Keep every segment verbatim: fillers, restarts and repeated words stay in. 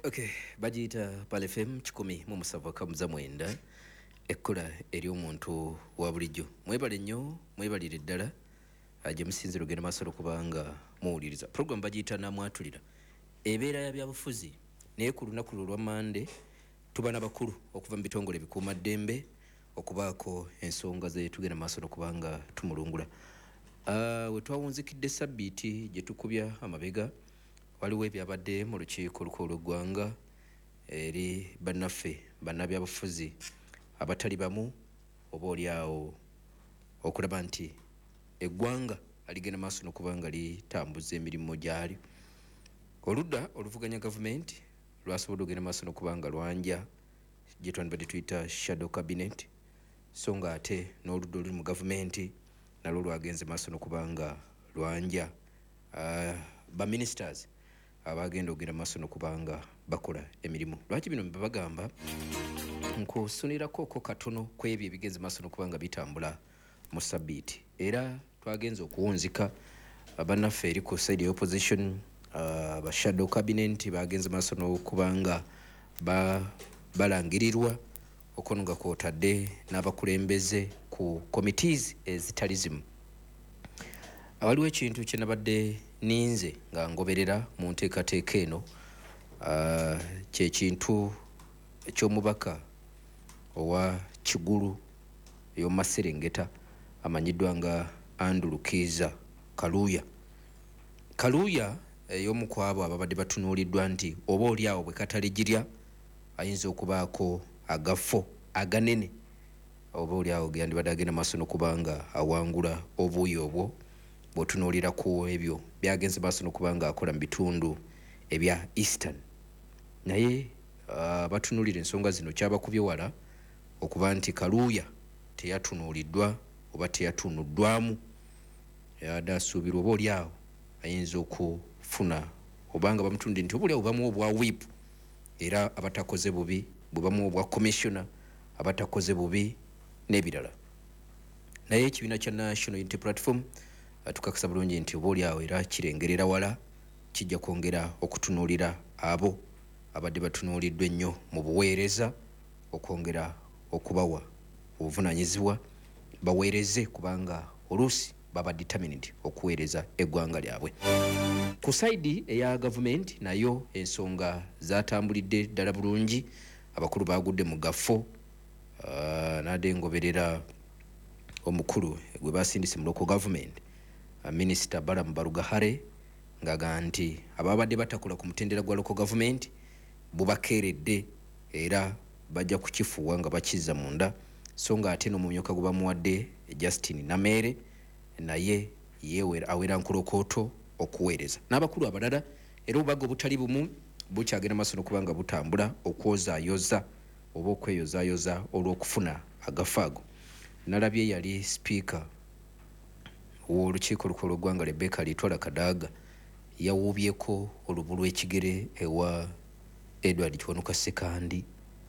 Okay, bagiyita Pal F M kikumi mu musanvu kamuza mwenda ekkola eri omuntu wa bulijjo. Mwebale nnyo, mwebalire ddala gye musinzira ogenda maaso okubanga muwuliriza. Program bagiyita Namwatulira. Ebeera ya byabufuzi naye ku lunaku lwa Mande tuba n'abakulu okuva mu bitongole bikuumaddembe okubaako ensonga ze tugenda maaso okubanga tumulungula. Uh, we twawunzikidde sabbiiti gye tukubya amabega waliwo ebyabadde mu lukiiko olukulu lw'eggwanga eri bannaffe bannabyabufuzi abatali bamu oba oliawo okulaba nti eggwanga aligenda maaso n'okubanga litambuza emirimu gyali. Oludda oluvuganya gavumenti lwasobodde ogenda maaso n'okubanga lwanja gye twandibadde tuyita shadow cabinet, so nga ate n'oludda oluli mu gavumenti nalwo lwagenze maaso n'okubanga lwanja uh, baministers abagenda ogenda maaso n'okubanga bakola emirimu. Lwaki bino mbagamba nkusunirako ko katono kwebyo ebigenze maaso n'okubanga bitambula mu sabbiiti, era twagenze okuwunzika bannaffe eri ku side opposition uh, ba shadow cabinet bagenze maaso n'okubanga ba balangirirwa okono nga kwotadde n'abakulembeze ku committees ezitali zimu. Awaliwo ekintu kye nabadde ninze nga ngoberera mu nteekateeka eno uh, kye kintu eky'omubaka owa Kigulu ey'omumaserengeta amanyiddwa nga Andrew Kiiza Kaluuya. Kaluuya ey'omu ku abo ababadde batunuuliddwa nti oba oli awo bwe kataligirya ayinza okubaako agafo aganene oba oli awo yandibadde agenda maaso n'okubanga awangula obuuyi obwo bw'otunuulira ku ebyo byagenze maaso n'okubanga akola mu bitundu ebya Eastern. Naye uh, batunuulira ensonga zino kyabakubye wala okuba nti Kaluuya teyatunuuliddwa oba teyatunuddwamu, yadde asuubirwa oba oli awo ayinza okufuna obanga bamutundire nti oba oli awo bamuwa obwa whip, era abatakoze bubi bwe bamuwa obwa commissioner abatakoze bubi n'ebirala. Naye ekibiina kya National Unity Platform tukakasa bulungi nti oba oli awo era kirengerera wala kijja kwongera okutunuulira abo abadde batunuuliddwa ennyo mu buweereza okwongera okubawa obuvunaanyizibwa baweereze kubanga oluusi baba determined okuweereza eggwanga lyabwe. Ku saidi eya gavumenti nayo ensonga zatambulidde ddala bulungi, abakulu bagudde mu gafo uh, nadde ngoberera omukulu gwe basindise mu local government uh, Minister Balamu Barugahare ngaga nti ababadde batakula ku mutendera gwa local government bubakeeredde era bajja kukifuwa nga bakiza munda, so nga ate n'omumyuka gwe bamuwadde Justin Namere naye yewe awera nkulokooto okuweereza n'abakulu abalala, era obubaga obutali bumu bukyagenda maaso n'okubanga butambula okwozaayoza oba okweyozaayoza olw'okufuna agafaago. Nalabye yali speaker w'olukiiko olukulu lw'eggwanga Rebecca Litwala Kadaga yawuubyeko olubu lw'ekigere ewa Edward Kiwanuka Sekandi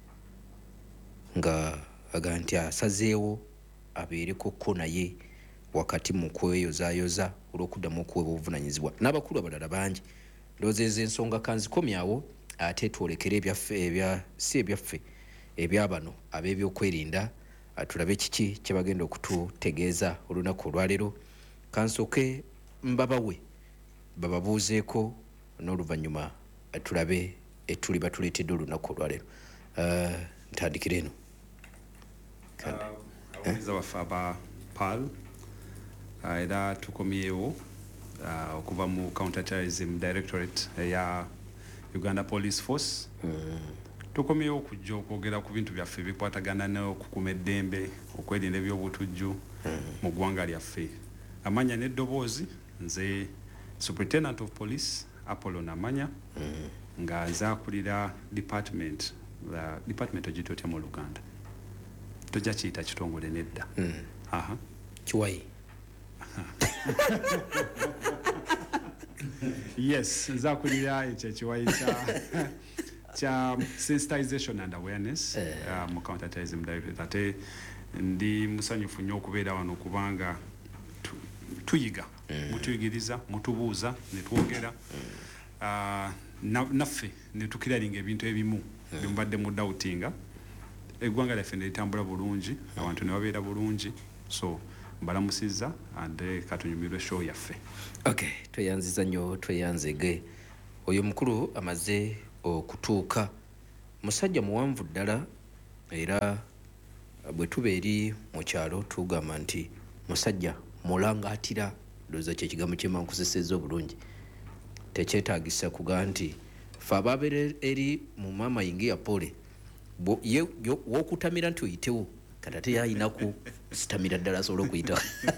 nga aga nti asazeewo abeereko ko naye wakati mu kweyozaayoza olw'okuddamu okuweebwa obuvunaanyizibwa. N'abakulu abalala bangi ndowooza ensonga kanzikomyawo ate twolekere ebyaffe ebya si ebyaffe ebyabano ab'ebyokwerinda tulabe kiki kye bagenda okututegeeza olunaku olwaleero. Kansooke mbabawe bababuuzeeko n'oluvannyuma tulabe etuli batuleetedde olunaku olwaleero. Uh, ntandikire eno abaweereza baffe aba Pal era tukomyewo okuva mu counterterrorism directorate eya Uganda Police Force. Mm. Tukomyewo okujja okwogera ku bintu byaffe bikwatagana n'okukuma eddembe, okwerinda ebyobutujju mm. mu ggwanga lyaffe. Amanya n'eddoboozi nze Superintendent of Police Apollo Namanya mm. nga nze akulira department la department ogitotya mu Luganda tojja kiyita kitongole nedda. Mm. Aha. Kiwayi. Yes, nze akulira ekyo ekiwayi kya kya sensitization and awareness uh, mu counterterrorism directorate. Ate ndi musanyufu nnyo okubeera wano kubanga tuyiga mm. mutuyigiriza mutubuuza ne twogera mm. uh, naffe ne tukiralinga ebintu ebimu byembadde mu doubtinga eggwanga lyaffe ne litambula bulungi abantu ne babeera bulungi so mbalamusizza ande katunyumirwe show yaffe. Okay, tweyanziza nnyo tweyanzege oyo mukulu amaze okutuuka musajja muwanvu ddala era bwe tuba eri mu kyalo tugamba nti musajja mulangaatira ndowooza kye kigambo kyema nkusesezza obulungi tekyetaagisa kuga nti fe ababeera eri mu maama yingiya pole wokutamira nti oyitewo kati ate yayinaku sitamira ddala asobole okuyitawo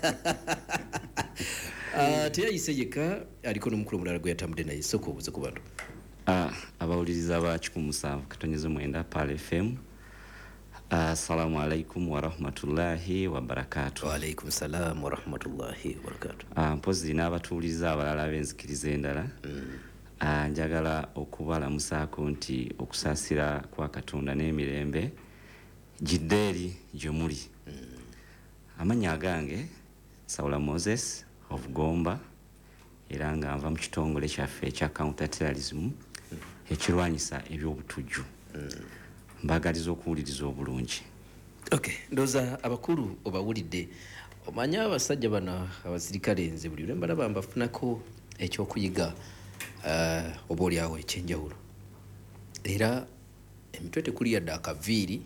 teyayise yekka aliko n'omukulu omulala gwe yatambudde naye sooka obuze ku bantu abawuliriza ba kikumi musanvu katonyezo mwenda Pal F M. Assalamu alaikum wa rahmatullahi wa barakatuh. Wa alaikum salam wa rahmatullahi wa barakatuh. Ah mpozi n'abatuuliza abalala abenzikiriza endala. Ah njagala okubalamusaako nti okusaasira kwa Katonda n'emirembe jiddeeri gye muli. Amanya agange Saula Moses of Gomba era nga nva mu kitongole kyaffe ekya counter terrorism ekirwanyisa ebyobutujju. Mbagaliza okuwuliriza obulungi. Okay, ndoza abakulu obawulidde omanya abasajja bano abasirikale nze buli lwe mbalaba mbafunako ekyokuyiga uh, oba oliawo ekyenjawulo era emitwe tekuli yadde akaviiri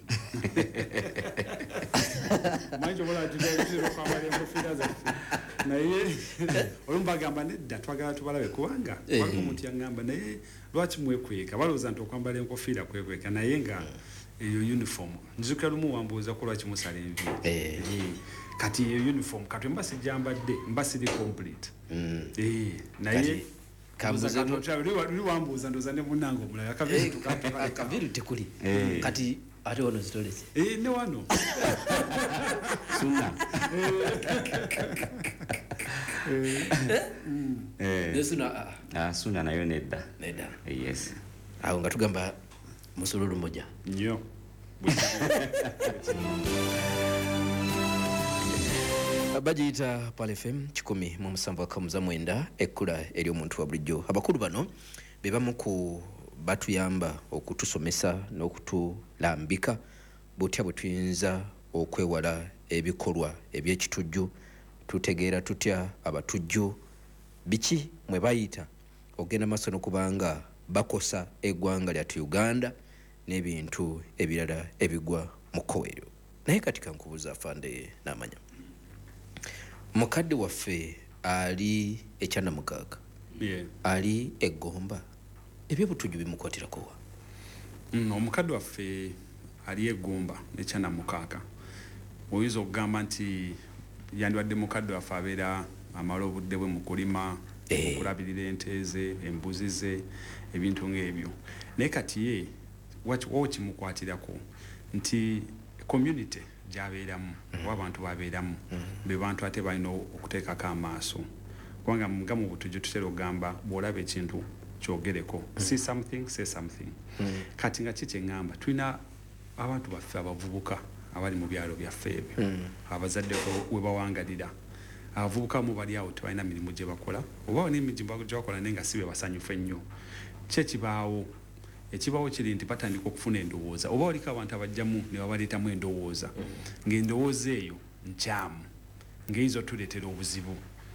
manjo bola tujagizira kwambala enkofiira zaffe naye olumbagamba nedda twagala tubalabe kubanga waliwo omuntu yangamba naye lwaki mwekweka balowooza nti okwambala enkofiira kwekweka naye nga eyo uniform nzukira lumu wambuuza ko lwaki musala enviiri kati eyo uniform kati mba sijambadde mba siri complete naye kambuza luli wambuuza ndoza ne munango omulala akaviiri tekuli kati ate wano zitolese ne wano suna suna ah suna nayo nedda nedda yes awo nga tugamba musululu moja nnyo bagiyita Pal F M kikumi mu musanvu akamuza mwenda ekkula eri omuntu wa bulijjo. Abakulu bano be bamu ku batuyamba okutusomesa n'okutulambika butya bwe tuyinza okwewala ebikolwa eby'ekitujju tutegeera tutya abatujju biki mwe bayita ogenda maaso n'okubanga bakosa eggwanga lyatu Uganda n'ebintu ebirala ebigwa mu kkoweero. Naye kati kankubuuza afande n'amanya mukadde waffe ali ekyana mukaaga yeah. ali eggomba ebyobutujju bimukwatirako wa mm, omukadde waffe ali eggomba ekyana mukaaga oyinza okugamba nti yandibadde mukadde waffe abeera amala obudde bwe mu kulima eh. okulabirira ente ze embuzi ze ebintu ng'ebyo naye kati ye wakiwawo kimukwatirako nti community gyabeeramu oba abantu babeeramu be bantu ate balina okuteekako amaaso kubanga nga mu butujju tutera okugamba bw'olaba ekintu kyogereko see something say something kati nga kiki eŋŋamba tulina abantu baffe abavubuka abali mu byalo byaffe ebyo abazadde we bawangalira abavubuka mu bali awo tebalina mirimu gye bakola oba n'emirimu gye bakola naye nga si be basanyufu ennyo ki ekibaawo ekibaawo kiri nti batandika okufuna endowooza oba waliko abantu abajjamu ne babaleetamu endowooza ng'endowooza eyo nkyamu ng'eyinza otuleetera obuzibu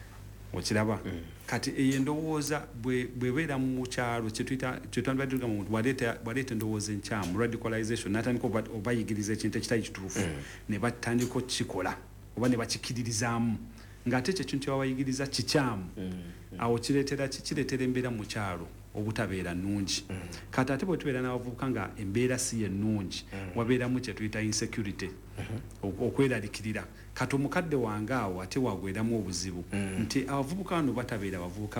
okiraba kati eyo endowooza bwebeera mu kyalo kyetwandibadde tugamba nti bwaleeta endowooza enkyamu radicalization natandika obayigiriza ekintu ekitali kituufu ne batandika okukikola oba ne bakikiririzaamu ng'ate ekyo ekintu kyebabayigiriza kikyamu awo kireetera kireetera embeera mu kyalo obutabeera nnungi kati ate bwe tubeera n'abavubuka nga embeera si ye nnungi wabeeramu kye tuyita insecurity okweralikirira kati omukadde wange awo ate wagweramu obuzibu nti abavubuka bano batabeera bavubuka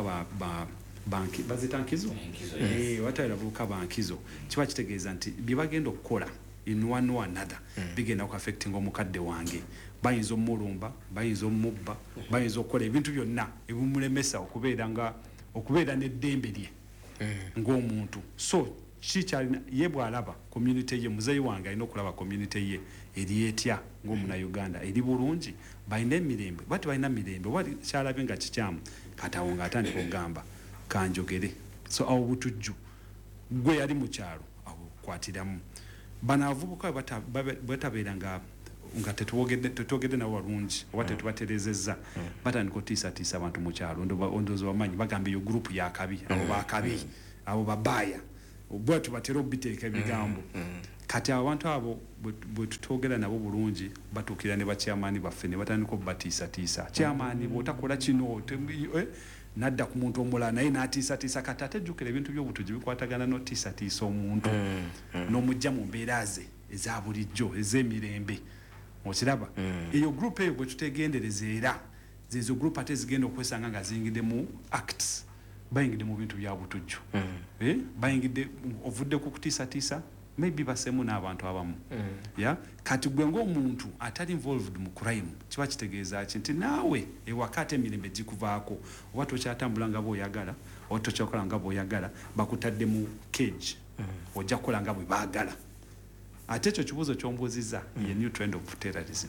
banki bazita nkizo batabeera bavubuka bankizo kiba kitegeeza nti bye bagenda okukola in one or another bigenda ku affecting omukadde wange bayinza omulumba bayinza omubba bayinza okukola ebintu byonna ebimulemesa okubeera nga okubeera n'eddembe lye ng'omuntu so kikyalina ye bw'alaba community ye muzeeyi wange alina okulaba community ye eri etya ng'omunayuganda eri bulungi balina emirembe bati balina mirembe oba kyalabye nga kikyamu kati awo ng'atandika okugamba kanjogere so awo butujju gwe yali mu kyalo awo kwatiramu bana avubuka batabeera nga nga tetwogedde tetwogedde nabo balungi oba tetubaterezezza batandika otiisatiisa abantu mu kyalo ondoozi wamanyi bagamba eyo gurupu yakabi abo bakabi abo babaaya bwatu batera obiteeka ebigambo kati abantu abo bwe tutwogera nabo bulungi batuukira ne bakyamaani baffe ne batandika obubatiisatiisa kyamaani bw'otakola kino nadda ku muntu omulala naye n'atiisatiisa kati ate jjukira ebintu by'obutugi bikwatagana n'otiisatiisa omuntu n'omujja mu mbeera ze eza bulijjo ez'emirembe okiraba eyo group eyo bwe tutegendereza era zezo group ate zigenda okwesanga nga ziyingidde mu acts bayingidde mu bintu bya butujju eh bayingidde ovudde ku kutiisatiisa maybe basemu n'abantu abamu ya kati gwe ng'omuntu atali involved mu crime kiba kitegeeza ki nti naawe ewakati emirembe gikuvaako oba tokyatambula nga bw'oyagala oba tokyakola nga bw'oyagala bakutadde mu cage ojja kukola nga bwe baagala ate ekyo kibuuzo ky'ombuuzizza ye new trend of terrorism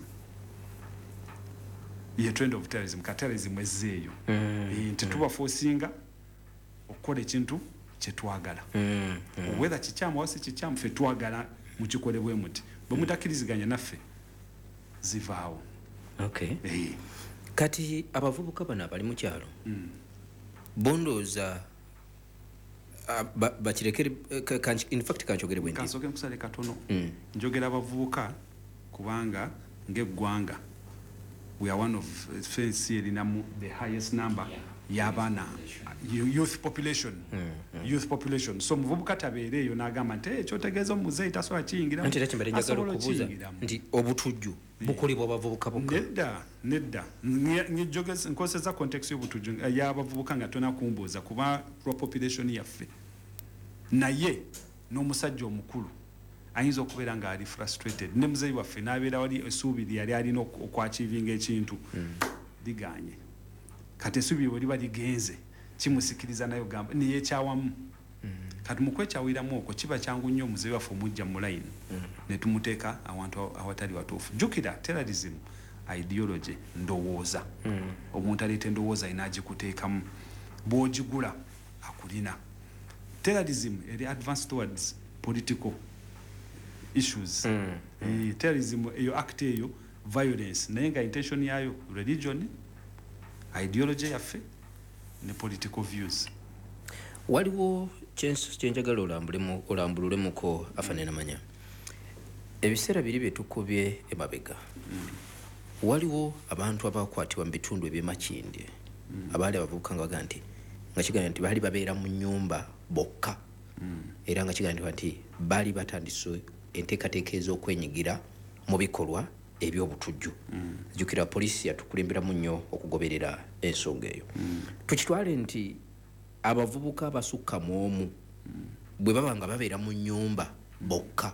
ye trend of terrorism ka terrorism ezzeeyo nti tubaforcinga okukola ekintu kyetwagala whether kikyamu oba si kikyamu ffe twagala mukikole bwe muti bwe mutakkiriziganya naffe zivaawo okay kati abavubuka bano abali mu kyalo bondooza bakirekere in fact kankyogere bwe ndi kansoke nkusale katono njogera abavubuka kubanga ng'eggwanga we are one of fensi erinamu the highest number y'abaana youth population youth population so muvubuka tabeere eyo n'agamba nti ekyotegeeza omuzeeyi tasobola kiyingiramu nti era kimbere njagala okubuuza nti obutujju bukolebwa abavubuka bokka nedda nedda njogeza nkoseza context y'obutujju y'abavubuka nga tona kumbuuza kuba lwa population yaffe naye n'omusajja omukulu ayinza okubeera nga ali frustrated ne muzeeyi waffe n'abeera wali essuubi yali alina okwachivinga ekintu liganye kati essuubi bwe liba ligenze kimusikiriza nayo gamba niyekyawamu kati mu kwekyawiramu okwo kiba kyangu nnyo omuzeeyi waffe omujja mu line ne tumuteeka awantu awatali watuufu jjukira terrorism ideology ndowooza omuntu aleeta endowooza ayina agikuteekamu bw'ogigula akulina terrorism eri advance towards political issues terrorism eyo act eyo violence naye nga intention yayo religion ideology yaffe ne political views waliwo kyenjagala olambulemu olambululemuko afanena manya ebiseera biri byetukubye emabega waliwo abantu abakwatibwa mu bitundu ebyemakindye abaali abavubuka nga baga nti nga kigamba nti baali babeera mu nnyumba bokka era nga kigambibwa nti baali batandise enteekateeka ez'okwenyigira mu bikolwa ebyobutujju jjukira poliisi yatukulemberamu nnyo okugoberera ensonga eyo tukitwale nti abavubuka abasukka mu omu bwe baba nga babeera mu nnyumba bokka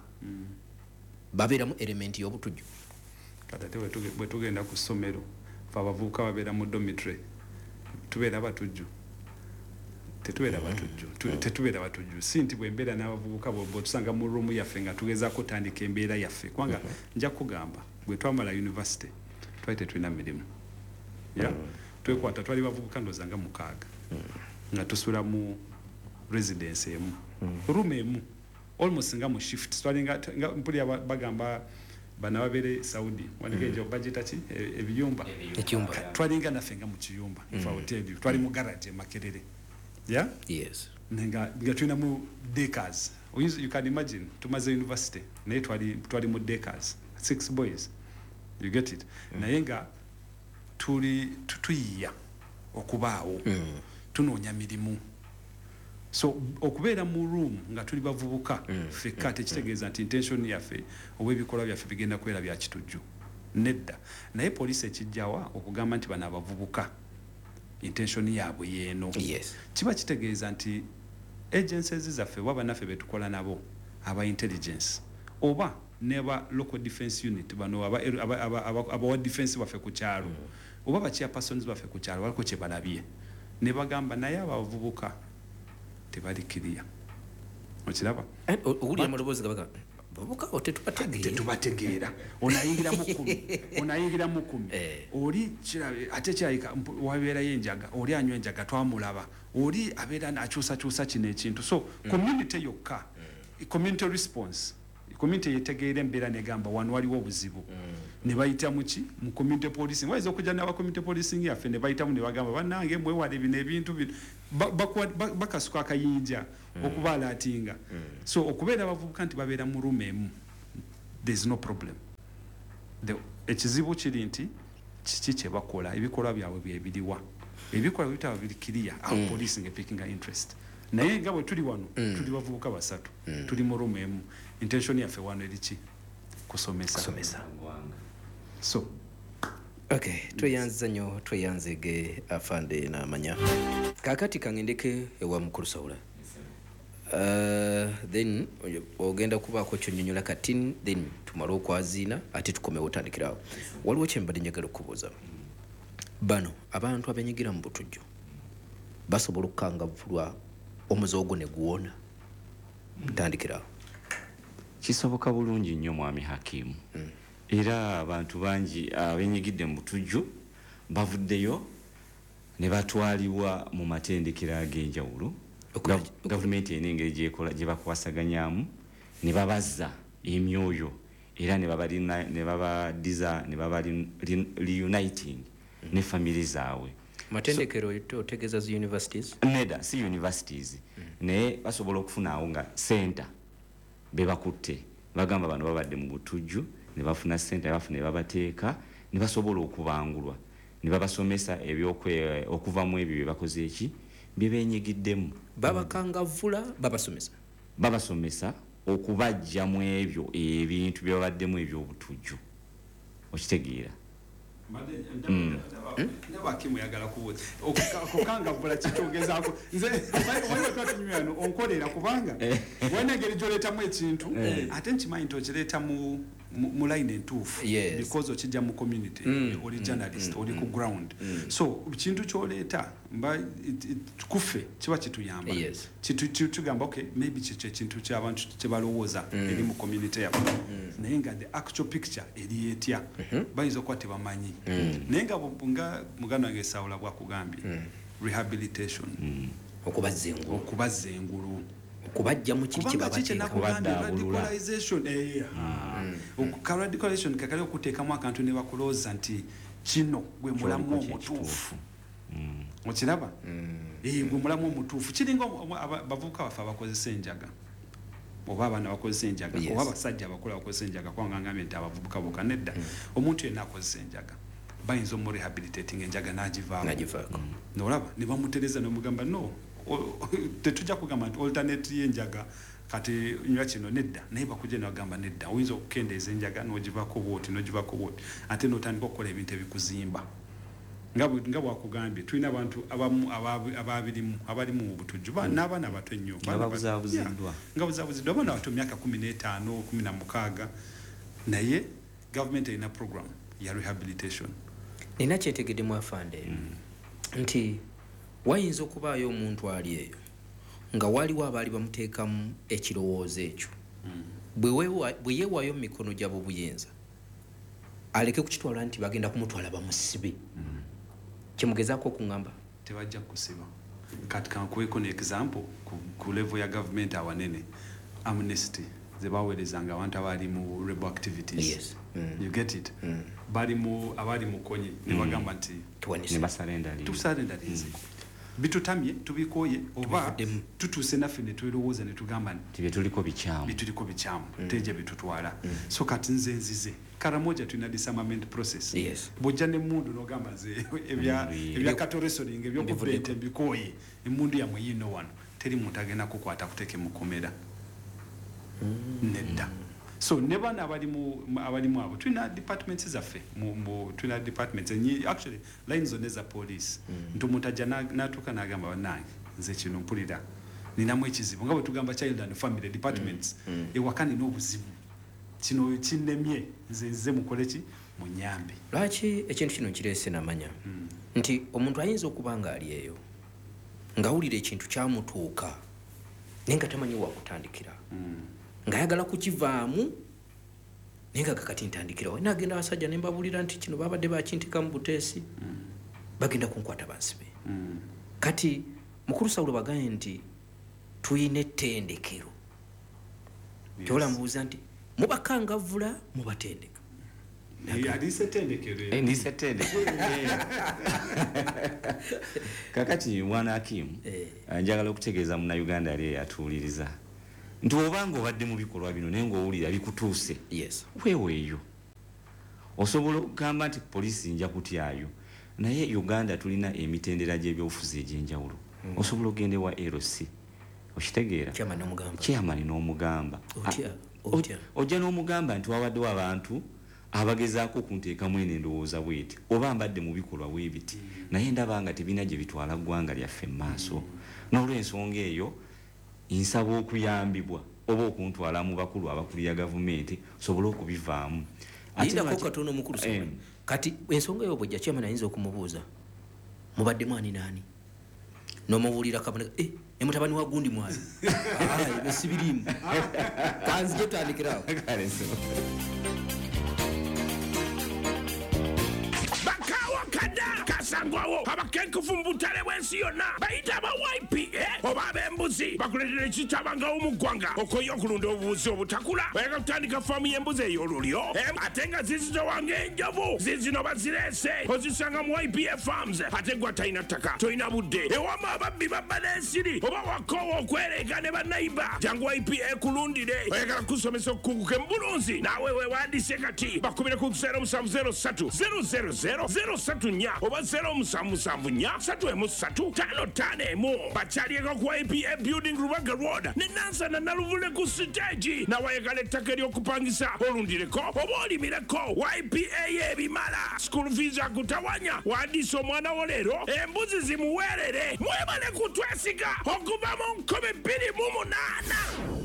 babeeramu elementi y'obutujju kati ate bwe tugenda ku ssomero fe abavubuka babeera mu dormitory tubeera batujju tetubeera batujju tetubeera batujju si nti bwe mbeera n'abavubuka bwetusanga mu ruumu yaffe nga tugezaako otandika embeera yaffe kubanga nja kugamba bwe twamala university twali tetulina mirimu ya twekwata twali bavubuka ndooza nga mukaaga nga tusula mu residence emu ruumu emu almost nga mu shift twalinga mpulira bagamba bana babeere Saudi walinga ejo bagita ki ebiyumba ekiyumba twalinga naffe nga mu kiyumba if I will tell you twali mu garage e Makerere yeah yes nga nga tulina mu decas you can imagine tumaze university naye twali twali mu decas six boys you get it mm. naye nga tuli tutuyiya okubaawo mm. tunoonya mirimu so okubeera mu room nga tuli bavubuka mm. fekka mm. tekitegeeza nti intention yaffe oba ebikolwa byaffe bigenda kwera bya kitujju nedda naye poliisi ekijjawa okugamba nti bano abavubuka intention yaabwe yeeno yes. kiba kitegeeza nti agencies zaffe oba bannaffe betukola nabo aba intelligence oba neba local defense unit bano aba aba aba, aba, aba defense baffe ku kyalo mm. oba ba chairpersons baffe ku kyalo waliko kye balabye ne bagamba naye abavubuka tebali kiriya okiraba ogulya amalobozi gabaga bavubuka otetubategeera tetubategeera onayingira mu kumi onayingira mu kumi oli kirabe ate kyayika wabeerayo enjaga oli anywa enjaga twamulaba oli abeera akyusa kyusa kino ekintu so community yokka community response community yetegeera embeera negamba wano waliwo obuzibu ne bayita muki mu community policing waiza okujja n'aba community policing yaffe ne bayitamu ne bagamba bannange mwewale bino ebintu bino bakasuka akayinja okubaala atinga so okubeera abavubuka nti babeera mu room emu there's no problem ekizibu kiri nti kiki kye bakola ebikolwa byabwe byebiriwa ebikolwa bitaba biri clear our policing picking interest naye nga bwe tuli wano tuli bavubuka basatu tuli mu room emu intention yaffe wano eriki kusomesa kusomesa so okay tweyanza nnyo tweyanzege afande n'amanya kakati kangendeke ewa mukulu Sawula uh, then ogenda kubaako kyonyonyola kati then tumale okwazina ate tukomewo otandikirawo waliwo kyembadde njagala okubuuza bano abantu abenyigira mu butujju basobola okukangavulwa omuzoogo ne guwona tandikirawo kisoboka bulungi nnyo mwami Hakimu mm. era abantu bangi abenyigidde mu butujju bavuddeyo ne batwalibwa mu matendekero ag'enjawulo gavumenti ena engeri gyekola gye bakwasaganyamu ne babazza emyoyo era ne babadiza ne baba reuniting mm. ne family zaabwe matendekero so, otegeeza zi universities neda si universities mm. naye basobola okufunaawo nga center be bakutte bagamba bano babadde mu butujju ne bafuna center bafuna ne babateeka ne basobola okubangulwa ne babasomesa ebyokwe okuva mu ebyo bye bakoze eki bye benyigiddemu babakangavula babasomesa babasomesa okubajja mu ebyo ebintu bye babaddemu eby'obutujju okitegeera Hakimu yagala kubuuza okukangavula kitogezaako nze waliwo twatunywano onkolera kubanga wena engeri gy'oleetamu ekintu ate nkimanyi nti okireeta mu mu line entuufu because okijja mu community oli journalist oli ku ground so kintu kyoleeta mba kuffe kiba kituyamba kitugamba okay maybe kikyo ekintu ky'abantu kye balowooza eri mu community yaffe naye nga the actual picture eri etya bayinza okuba tebamanyi naye nga muganda wange Sawula bwakugambye rehabilitation okubazza engulu okubazza engulu kubajja mu kiki kibabateeka radicalization eh ha radicalization kakali okuteekamu akantu ne bakulooza nti kino gwe mulamu omutuufu okiraba eh gwe mulamu omutuufu kiringa bavubuka bafa abakozesa enjaga oba abaana bakozesa enjaga oba abasajja abakola bakozesa enjaga kwanga ngamye nti abavubuka boka nedda omuntu yenna akozesa enjaga bayinza omu rehabilitating enjaga n'agivaako nolaba ne bamutereza n'omugamba no tetujja kugamba nti alternate y'enjaga kati nywa kino nedda naye bakujja ne bagamba nedda oyinza okukendeeza enjaga n'ogivaako bwoti n'ogivaako bwoti ate n'otandika okukola ebintu ebikuzimba nga bwakugambye tulina abantu abamu ababirimu abalimu mu butujju n'abaana abato ennyo nga buzaabuziddwa abaana abato myaka kumi n'etaano kumi na mukaaga naye gavumenti erina program ya rehabilitation nina kyetegeddemu afande nti wayinza okubaayo omuntu ali eyo nga waliwo abaali bamuteekamu ekirowoozo ekyo bwe yeewaayo mu mikono gyabo buyinza aleke kukitwala nti bagenda kumutwala bamusibe kyemugezaako okuŋŋamba tebajja kusiba kati kankuweeko ne example ku level ya gavumenti awanene amnesty ze baweerezanga abantu abali mu rebel activities yes. mm. you get it mm. bali mu abali mu konye ne bagamba nti ne basalendali tusalendali mm. bitutamye tubikoye oba tutuse naffe ne twelowooza ne tugamba nti bituliko bikyamu bituliko bikyamu mm. teje bitutwala mm. so kati nze nzize karamoja tulina disarmament process yes. bojja ne mundu nogamba nze ebya mm. ebya katoresoling ebyokuventa bikoye emundu yamwe yino wano teri muntu agenda kukwata kuteke mukomera mm. nedda so never abali mu abali mu abo tulina departments zaffe mu tulina departments enyi actually lines on za police mm. nto mutaja natuka nagamba banange nze kino mpulira ninamu ekizibu nga bwe tugamba child and family departments mm. mm. ewakani n'obuzibu kino kinnemye nze nze mukoleki munyambe lwaki ekintu kino kirese namanya mm. nti omuntu ayinza okubanga ali eyo ngawulira ekintu kyamutuuka naye nga tamanyi wakutandikira mm. ngayagala kukivaamu naye nga kakati ntandikirawo nagenda abasajja ne mbabulira nti kino babadde bakintika mu buteesi bagenda kunkwata bansibe kati mukulu Sawulo bagaye nti tuyina ettendekero kyola mubuuza nti mubakangavula mubatendeka yalise ettendekero endise ettendekero kakati mwana Hakimu njagala okutegeeza munnayuganda yali eyatuuliriza nti obanga obadde mu bikolwa bino naye ng'owulira bikutuuse yes weeweeyo osobola okugamba nti poliisi nja kutyayo naye Uganda tulina emitendera gy'ebyobufuzi egy'enjawulo osobola okugenda ewa L C okitegeera chairman n'omugamba ojja n'omugamba nti wabaddewo abantu abagezaako okunteekamu eno endowooza bweti oba mbadde mu bikolwa bwebiti naye ndaba nga tebina gye bitwala ggwanga lyaffe mu maaso n'olw'ensonga eyo nsaba okuyambibwa oba okuntwala mu bakulu abakulira gavumenti sobole okubivaamu ayindako katono mukulu Sawulo kati ensonga eyo bwejja chairman ayinza okumubuuza mubadde mwani naani n'omubuulira kabone eh ne mutabani wa gundi mwani ayi besibirimu kanzije tandikirawo sangwawo abakenkufu mu butale bw'ensi yonna bayita aba Y P A oba ab'embuzi bakuleetera ekitabangawo mu ggwanga okoye okulunda obubuzi obutakula bayaga kutandika faamu y'embuzi ey'olulyo ate nga zizitowanga enjovu zizino bazireese ozisanga mu Y P A farms ate gwa talina ttaka tolina budde ewamu ababbi babba n'ensiri oba wakoowa okwereega ne bannayiba jangu Y P A kulundire oyagala kusomesa okukunguka embulunzi naawe weewandiise kati bakubire ku zero musanvu zero ssatu zero zero zero zero ssatu nnya oba zero musanvu musanvu nnya ssatu emu ssatu ttaano ttaano emu bakyalieko ku Y P A building Rubaga road ne Nansana Naluvule ku siteegi nawayagala ettaka ery'okupangisa olundireko oba olimireko Y P A y'ebimala school fees akutawanya wandiisa omwana wo leero embuzi zimuweerere mwebale kutwesiga okuva mu nkumi bbiri mu munaana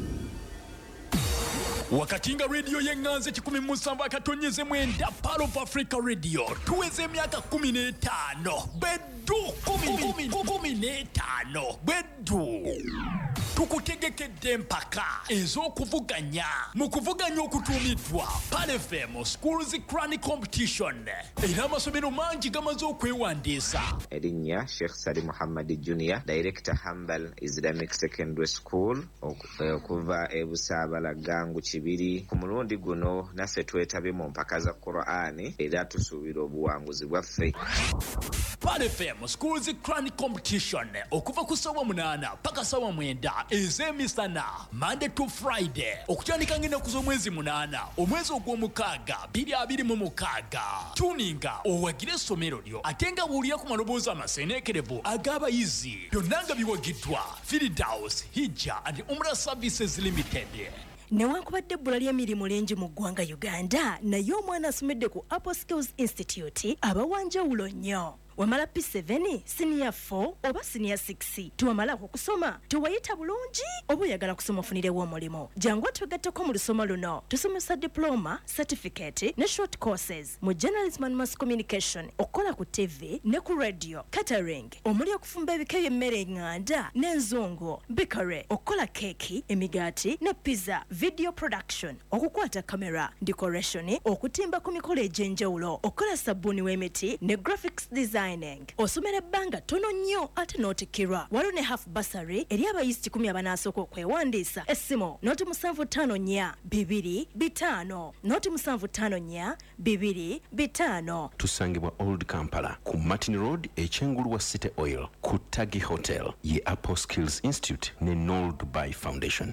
wakati nga radio y'enganze kikumi mu musanvu akatonyeze mwenda Pearl of Africa radio tuweze emyaka kumi n'etaano beddu kumi n'etaano beddu tukutegekedde empaka ez'okuvuganya mu kuvuganya okutuumiddwa Pearl F M Schools Crown Competition era amasomero mangi gamaze okwewandiisa erinnya Sheikh Sali Muhammad Junior Director Hambal Islamic Secondary School okuva e Busaabala Gangu Kibiri ku mulundi guno naffe twetabe mu mpaka za Qur'ani era tusuubira obuwanguzi bwaffe Pearl F M Schools Crown Competition okuva ku ssaawa munaana paka ssaawa mwenda ez'emisana Monday to Friday okutandika ng'ennaku z'omwezi munaana omwezi ogw'omukaaga bbiri abiri mu mukaaga tuninga owagire essomero lyo ate nga buulira ku maloboozi amaseeneekerevu ag'abayizi byonna nga biwagiddwa Firdaus Hijja and Umrah Services Limited. Newankubadde ebbula ly'emirimu lingi mu ggwanga Uganda naye omwana asomedde ku Apple Skills Institute abawanjawulo nnyo wamala P seven senior four oba senior six tuwamala okusoma tuwayita bulungi oba oyagala kusoma ofunirewo omulimo jangu twegatteko mu lusoma luno tusomesa diploma certificate ne short courses mu journalism and mass communication okukola ku T V ne ku radio catering omuli okufumba ebika by'emmere eŋŋanda n'enzongo bikare okukola keeki emigaati ne pizza video production okukwata camera decoration okutimba ku mikolo egy'enjawulo okukola sabbuuni w'emiti ne graphics design osomera ebbanga tono nnyo ate n'otikirwa waliwo ne half basary eri abayizi kikumi abanaasooka okwewandiisa essimu noti musanvu ttaano nnya bibiri bitaano noti musanvu ttaano nnya bibiri bitaano. Tusangibwa Old Kampala ku Martin Road ekyengulu wa City Oil ku Tagi Hotel ye Apple Skills Institute ne Noel Dubai Foundation.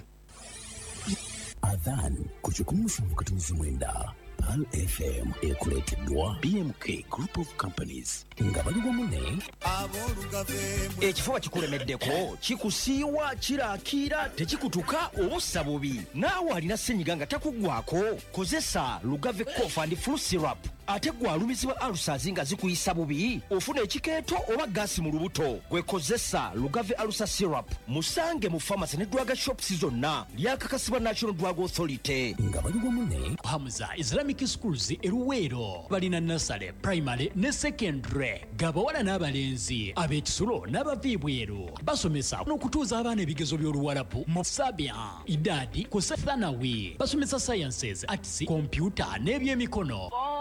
Adhan kuchukua musanvu katunizi mwenda Pearl F M ekuleteddwa B M K Group of Companies nga bali wamu ne ekifuba kikulemeddeko kikusiiwa kiraakira tekikutuka obussa bubi naawe alina ssenyiga nga takugwako kozesa Lugave Cough and Flu Syrup ate gwe alumizibwa alusazi nga zikuyisa bubi ofuna ekikeeto oba gaasi mu lubuto gwekozesa lugave alusa syrup musange mu pharmacy ne drug shops zonna lyakakasibwa National Drug Authority nga bali wamu ne Hamza Islamic Schools eruweero balina nasale primary ne secondary gabawala n'abalenzi ab'ekisulo n'abaviibweru basomesa n'okutuuza abaana ebigezo by'oluwalabu mu sabia idadi ku thanawi basomesa sciences arts computer n'ebyemikono